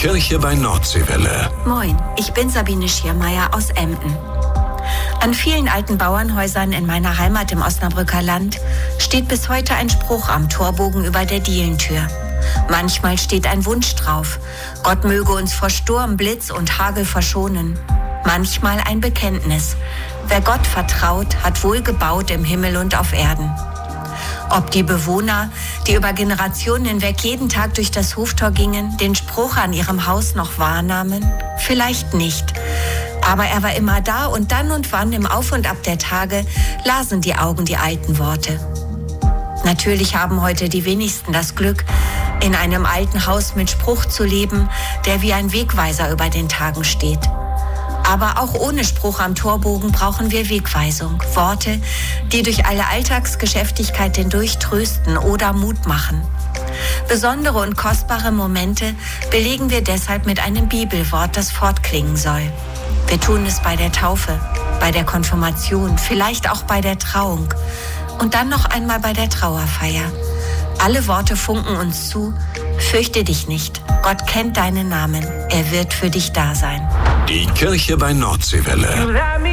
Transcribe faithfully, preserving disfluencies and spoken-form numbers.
Kirche bei Nordseewelle. Moin, ich bin Sabine Schiermeier aus Emden. An vielen alten Bauernhäusern in meiner Heimat im Osnabrücker Land steht bis heute ein Spruch am Torbogen über der Dielentür. Manchmal steht ein Wunsch drauf: Gott möge uns vor Sturm, Blitz und Hagel verschonen. Manchmal ein Bekenntnis: Wer Gott vertraut, hat wohl gebaut im Himmel und auf Erden. Ob die Bewohner, die über Generationen hinweg jeden Tag durch das Hoftor gingen, den Spruch an ihrem Haus noch wahrnahmen? Vielleicht nicht. Aber er war immer da, und dann und wann im Auf und Ab der Tage lasen die Augen die alten Worte. Natürlich haben heute die wenigsten das Glück, in einem alten Haus mit Spruch zu leben, der wie ein Wegweiser über den Tagen steht. Aber auch ohne Spruch am Torbogen brauchen wir Wegweisung. Worte, die durch alle Alltagsgeschäftigkeit hindurch trösten oder Mut machen. Besondere und kostbare Momente belegen wir deshalb mit einem Bibelwort, das fortklingen soll. Wir tun es bei der Taufe, bei der Konfirmation, vielleicht auch bei der Trauung und dann noch einmal bei der Trauerfeier. Alle Worte funken uns zu: Fürchte dich nicht, Gott kennt deinen Namen, er wird für dich da sein. Die Kirche bei Nordseewelle.